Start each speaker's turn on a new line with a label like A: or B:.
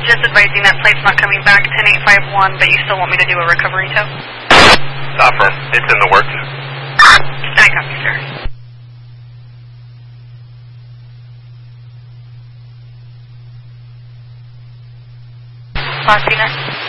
A: just advising that flight's not coming back, 10851, but you still want me to do a recovery tow?
B: Affirm. It's in the works.
A: I copy, sir. Foxy 9.